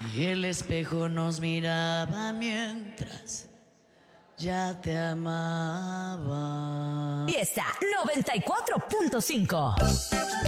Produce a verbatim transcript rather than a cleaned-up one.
Y el espejo nos miraba mientras ya te amaba. Fiesta noventa y cuatro punto cinco.